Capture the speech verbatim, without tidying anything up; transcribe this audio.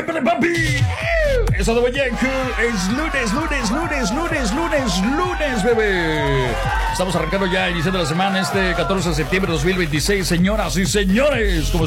épale, papi. Eso de Vallejo es lunes, lunes, lunes, lunes, lunes, lunes, bebé. Estamos arrancando ya, iniciando la semana, este catorce de septiembre de dos mil veintiséis, señoras y señores. Como